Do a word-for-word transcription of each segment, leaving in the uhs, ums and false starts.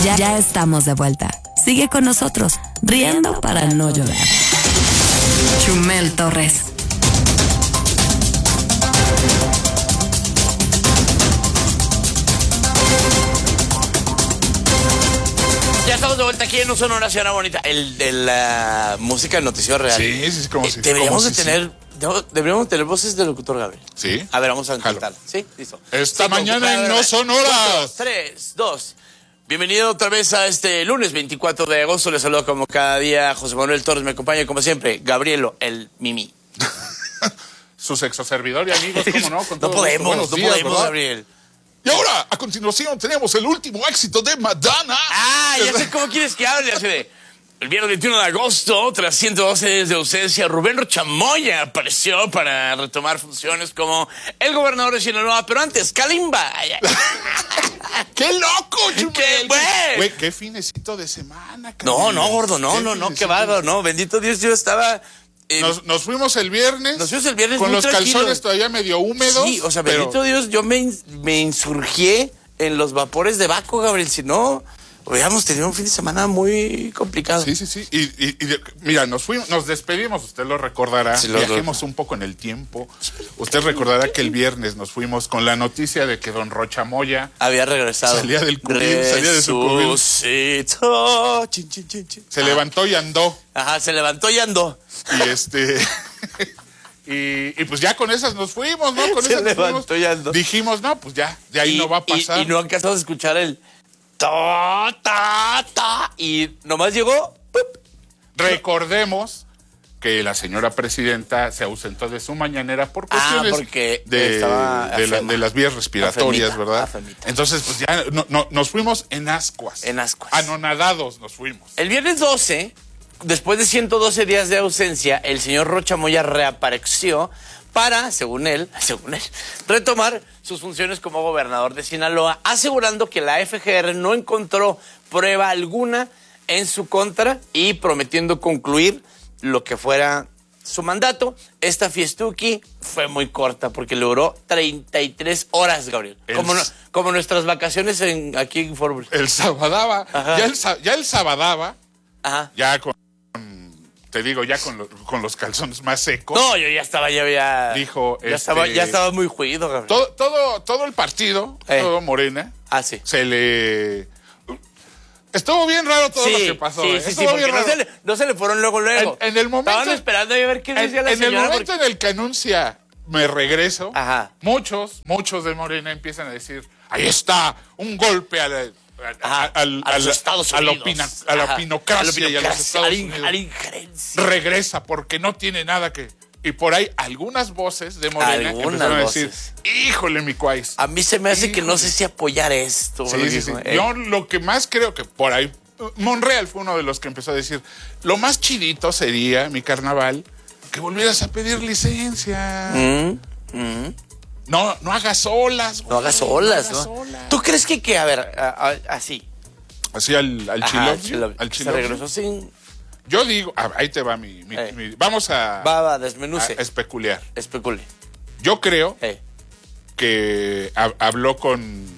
Ya, ya estamos de vuelta. Sigue con nosotros, riendo para no llorar. Chumel Torres. Ya estamos de vuelta aquí en un Sonora Ciudad Bonita. El de la música del noticiero real. Sí, sí, como eh, si... Deberíamos como de si, tener... Sí. Deberíamos tener voces del locutor Gabriel. Sí. A ver, vamos a intentar. Sí, listo. Esta sí, mañana en No Sonoras. tres, dos. Bienvenido otra vez a este lunes veinticuatro de agosto. Les saludo como cada día José Manuel Torres. Me acompaña como siempre Gabrielo, el Mimi. Su sexo servidor y amigos, ¿cómo no? Con no podemos, no días, podemos, ¿verdad? Gabriel. Y ahora, a continuación, tenemos el último éxito de Madonna. Ah, ya sé cómo quieres que hable. Así de, el viernes veintiuno de agosto, tras ciento doce días de ausencia, Rubén Rochamoya apareció para retomar funciones como el gobernador de Sinaloa, pero antes, Kalimba. ¡Qué loco, Chumel! ¡Qué güey! Güey, qué finecito de semana, No, cabrón. no, gordo, no, no, no, qué bárbaro, no, bendito Dios, yo estaba... Eh, nos, nos fuimos el viernes. Nos fuimos el viernes con muy los tranquilos. calzones todavía medio húmedos. Sí, o sea, pero... bendito Dios, yo me, me insurgié en los vapores de Baco, Gabriel, si no... Hubiéramos tenido un fin de semana muy complicado. Sí, sí, sí. Y, y, y mira, nos fuimos, nos despedimos, usted lo recordará. Sí, lo Viajemos lo... un poco en el tiempo. Usted recordará que el viernes nos fuimos con la noticia de que don Rochamoya había regresado. Salía del cubil, salía de su cubil. Chin, chin, chin, chin. Se ah. levantó y andó. Ajá, se levantó y andó. Y este... Y, y pues ya con esas nos fuimos, ¿no? Con se esas levantó fuimos. y andó. Dijimos, no, pues ya, de ahí y, no va a pasar. Y, y no alcanzamos a escuchar el... Ta, ta, ta, y nomás llegó. ¡pup! Recordemos que la señora presidenta se ausentó de su mañanera por cuestiones ah, porque de, estaba de, la, de las vías respiratorias, afemita, ¿verdad? Afemita. Entonces, pues ya no, no, nos fuimos en ascuas. En ascuas. Anonadados nos fuimos. El viernes doce, después de ciento doce días de ausencia, el señor Rochamoya reapareció para, según él, según él, retomar sus funciones como gobernador de Sinaloa, asegurando que la F G R no encontró prueba alguna en su contra y prometiendo concluir lo que fuera su mandato. Esta fiestuki fue muy corta porque duró treinta y tres horas, Gabriel. El... Como, no, como nuestras vacaciones en, aquí en Fort Worth. El sabadaba, ya el, ya el sabadaba, Ajá. ya con... Te digo, ya con, lo, con los calzones más secos. No, yo ya estaba, ya había... Dijo, ya, este, estaba, ya estaba muy juido, Gabriel. Todo, todo, todo el partido, eh. todo Morena, ah, sí. se le... Estuvo bien raro todo sí, lo que pasó. Sí, ¿eh? sí, Estuvo sí, porque bien no se, le, no se le fueron luego, luego. En, en el momento... Estaban esperando a ver qué decía en, la en señora. En el momento porque... en el que anuncia, me regreso, Ajá. muchos, muchos de Morena empiezan a decir, ahí está, un golpe a la... A, Ajá, al, a los a Estados a Unidos. La opina, a la opinocracia y a los Estados a la, Unidos. A la injerencia. Regresa porque no tiene nada que... Y por ahí algunas voces de Morena algunas empezaron a voces. decir, híjole, mi cuáis. A mí se me hace híjole. que no sé si apoyar esto. Sí, sí, sí. Eh. Yo lo que más creo que por ahí... Monreal fue uno de los que empezó a decir, lo más chidito sería, mi carnaval, que volvieras a pedir licencia. Mm, mm. No, no hagas olas. No hagas olas, no. Hagas ¿no? olas. ¿Tú crees que, que a ver, a, a, así? Así al, al chilo. Al chilo. Se regresó sin... Yo digo, ah, ahí te va mi... mi, mi vamos a... Va, va, desmenuce. A especular. Especule. Yo creo eh. que ha, habló con...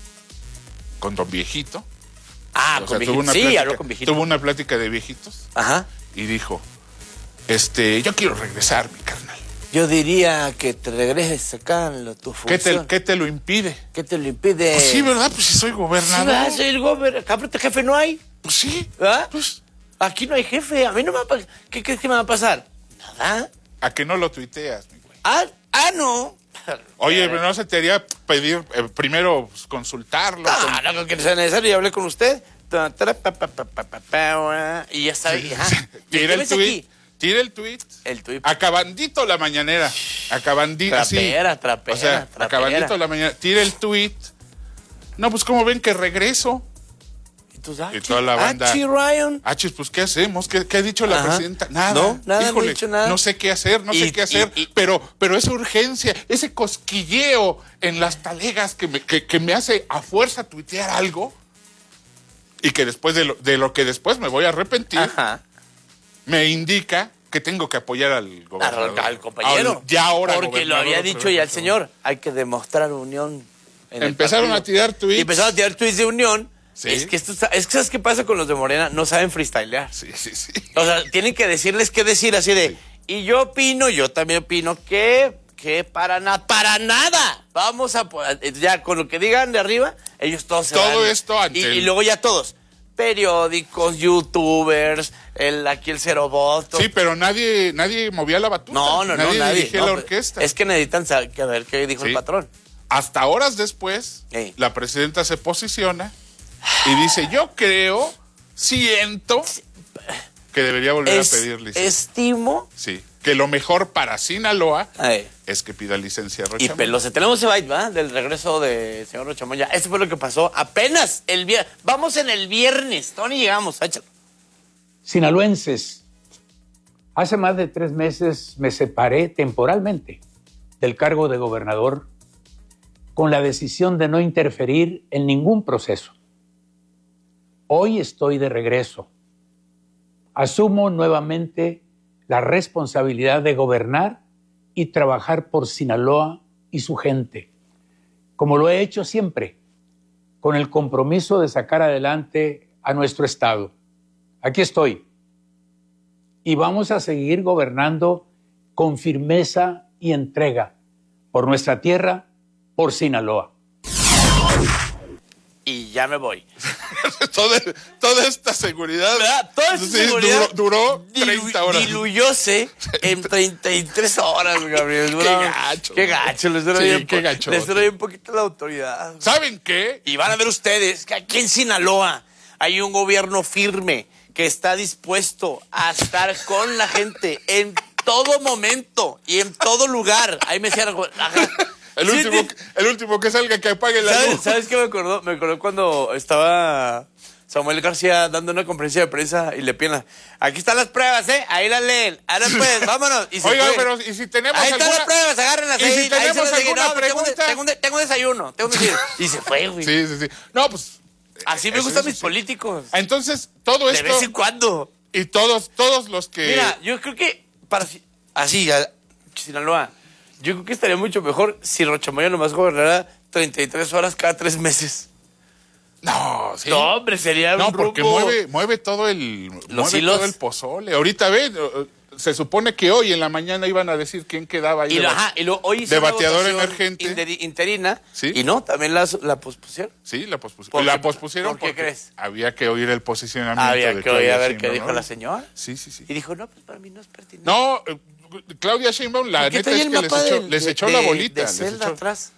Con don Viejito. Ah, o con sea, Viejito. Sí, plática, habló con Viejito. Tuvo una plática de viejitos. Ajá. Y dijo, este, yo quiero regresar, mi carnal. Yo diría que te regreses acá en lo, tu función. ¿Qué te, ¿Qué te lo impide? ¿Qué te lo impide? Pues sí, ¿verdad? Pues si soy gobernador. Sí, soy el gobernador. Acá frente jefe no hay. Pues sí. ¿Ah? Pues... Aquí no hay jefe. A mí no me va a pasar. ¿Qué crees que me va a pasar? Nada. ¿A que no lo tuiteas, mi güey? Ah, ah, no. Oye, pero no se te haría pedir eh, primero pues, consultarlo. No, con... no creo que sea necesario. Ya hablé con usted. Y ya está. Sí. Tira el tweet. Tira el tweet. El tweet. Acabandito la mañanera. Acabandito. Trapera, así. trapera. O sea, trapera. acabandito la mañana. Tira el tweet. No, pues como ven que regreso. Y, tú, ah, y toda la banda. Achi, Ryan. Achis, pues ¿qué hacemos? ¿Qué, qué ha dicho la Ajá. presidenta? Nada. No, nada, Híjole, no he dicho nada. No sé qué hacer, no y, sé qué hacer. Y, y, pero, pero esa urgencia, ese cosquilleo en las talegas que me, que, que me hace a fuerza tuitear algo. Y que después de lo, de lo que después me voy a arrepentir, Ajá. me indica que tengo que apoyar al gobernador. Al, al compañero. Al, ya ahora Porque lo había dicho ya el señor. Hay que demostrar unión. En Empezaron el a tirar tweets. y empezaron a tirar tweets de unión Sí. Es que esto está- es que ¿sabes qué pasa con los de Morena? No saben freestylear. Sí, sí, sí. O sea, tienen que decirles qué decir así de, y yo opino, yo también opino que, que para nada, para nada. Vamos a, po- ya con lo que digan de arriba, ellos todos se Todo van. esto ante y, el- y luego ya todos, periódicos, youtubers, el, aquí el cero voto. Sí, pero nadie, nadie movía la batuta. No, no, no, nadie. nadie. dirigía No, la pues, orquesta. Es que necesitan saber que- a ver qué dijo Sí. el patrón. Hasta horas después, Ey. la presidenta se posiciona y dice, yo creo, siento que debería volver Es- a pedir licencia. estimo. Sí, que lo mejor para Sinaloa Ay. es que pida licencia a Y Rocha Moya. Pelosi, tenemos ese byte, ¿va? Del regreso de señor Rocha Moya. Eso fue lo que pasó apenas el viernes. Vamos en el viernes. Tony, llegamos, échalo. Sinaloenses, hace más de tres meses me separé temporalmente del cargo de gobernador con la decisión de no interferir en ningún proceso. Hoy estoy de regreso. Asumo nuevamente la responsabilidad de gobernar y trabajar por Sinaloa y su gente, como lo he hecho siempre, con el compromiso de sacar adelante a nuestro Estado. Aquí estoy. Y vamos a seguir gobernando con firmeza y entrega por nuestra tierra, por Sinaloa. Y ya me voy. toda, toda esta seguridad, ¿Verdad? Toda esta sí, seguridad duró, duró dilu- treinta horas. Diluyóse en treinta y tres horas, Gabriel. Qué Duró- gacho. Qué gacho. Les duró Sí, bien qué po- gacho. Les duró bien poquito la autoridad. ¿Saben qué? Y van a ver ustedes que aquí en Sinaloa hay un gobierno firme que está dispuesto a estar con la gente en todo momento y en todo lugar. Ahí me decían, ajá. El Sí, último, sí. el último que salga que apague la ¿Sabes, luz. ¿Sabes qué me acordó? Me acordó cuando estaba Samuel García dando una conferencia de prensa y le piden, aquí están las pruebas, ¿eh? Ahí las leen. Ahora pues, vámonos. Y se Oiga, fue. pero ¿y si tenemos Ahí están alguna- las pruebas, agárrenlas ¿Y ahí. si ahí tenemos se las dije, alguna no, tengo un de- pregunta? Tengo un, de- tengo un desayuno, tengo un desayuno. Y se fue, güey. Sí, sí, sí. No, pues. Así me eso gustan sí, mis sí. políticos. Entonces, todo De esto. vez en cuando. Y todos, todos los que. Mira, yo creo que para si- así, a- Sinaloa, yo creo que estaría mucho mejor si Rocha Moya nomás gobernara treinta y tres horas cada tres meses. No, sí. No, hombre, sería No, un porque rumbo- mueve, mueve todo el. Los mueve hilos. todo el pozole. Ahorita ve, eh, se supone que hoy en la mañana iban a decir quién quedaba ahí. Y, de lo, ba- ajá, y lo, hoy hizo de una bateador votación emergente. interi- interina. Sí. Y no, también la, la pospusieron. Sí, la pospusieron. ¿Por La qué- pospusieron por qué porque crees? había que oír el posicionamiento. Había de que oír Claudia a ver qué Sheinbaum, dijo ¿no? la señora. Sí, sí, sí. Y dijo, no, pues para mí no es pertinente. No, eh, Claudia Sheinbaum, la ¿Por qué neta trae es el que les mapa echó, del- les de- echó de- la bolita. de les Zelda echó- atrás?